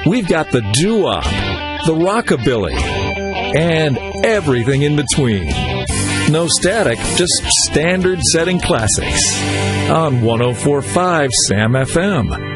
We've got the doo-wop, the rockabilly, and everything in between. No static, just standard setting classics on 104.5 Sam FM.